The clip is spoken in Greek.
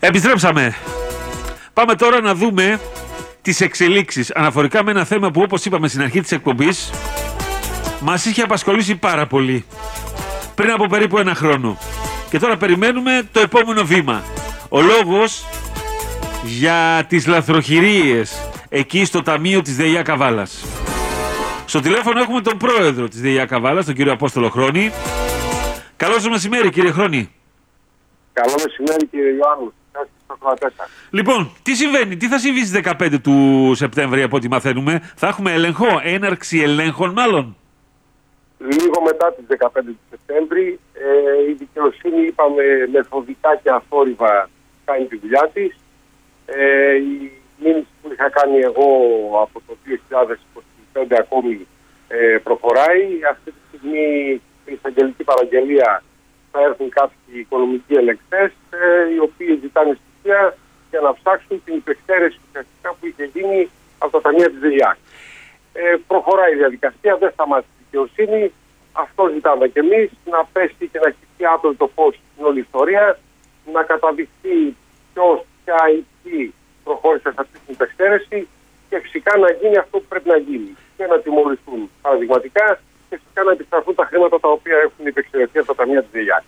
Επιστρέψαμε. Πάμε τώρα να δούμε τις εξελίξεις αναφορικά με ένα θέμα που, όπως είπαμε στην αρχή της εκπομπής, μας είχε απασχολήσει πάρα πολύ πριν από περίπου ένα χρόνο. Και τώρα περιμένουμε το επόμενο βήμα. Ο λόγος για τις λαθροχειρίες εκεί στο ταμείο της ΔΕΙΑ Καβάλας. Στο τηλέφωνο έχουμε τον πρόεδρο της ΔΕΙΑ Καβάλας, τον κύριο Απόστολο Χρόνη. Καλό σας μεσημέρι, κύριε Χρόνη. Καλό μεσημέρι, κύριε Ιωάννου. Λοιπόν, τι συμβαίνει, τι θα συμβεί στις 15 του Σεπτέμβρη από ό,τι μαθαίνουμε? Θα έχουμε έλεγχο, έναρξη ελέγχων μάλλον? Λίγο μετά τις 15 του Σεπτέμβρη η δικαιοσύνη, είπαμε, μεθοδικά και αθόρυβα κάνει τη δουλειά της. Η μήνυση που είχα κάνει εγώ από το 2025 ακόμη προχωράει. Αυτή τη στιγμή στην εισαγγελική παραγγελία θα έρθουν κάποιοι οικονομικοί ελεγκτές οι οποίοι ζητάνε στοιχεία για να ψάξουν την υπεξαίρεση ουσιαστικά που είχε γίνει από τα ταμεία της ΔΕΙΑ. Προχωράει η διαδικασία, δεν σταματάει η δικαιοσύνη. Αυτό ζητάμε κι εμείς, να πέσει και να χυθεί άπλωτο φως στην όλη ιστορία, να καταδειχθεί ποιος, ποια ή τι προχώρησε σε αυτή την υπεξαίρεση και φυσικά να γίνει αυτό που πρέπει να γίνει. Και να τιμωρηθούν παραδειγματικά και φυσικά να επιστραφούν τα χρήματα τα οποία έχουν υπεξαιρεθεί από τα ταμεία της ΔΕΙΑ.